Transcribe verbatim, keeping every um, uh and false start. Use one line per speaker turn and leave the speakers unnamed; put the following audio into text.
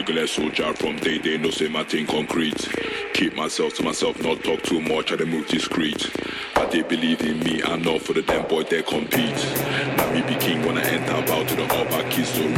regular soldier from day day, no say my thing concrete. Keep myself to myself, not talk too much, I dey move discreet. I they believe in me, I know for the damn boy they compete. Now me be king when I enter about to the upper keys, so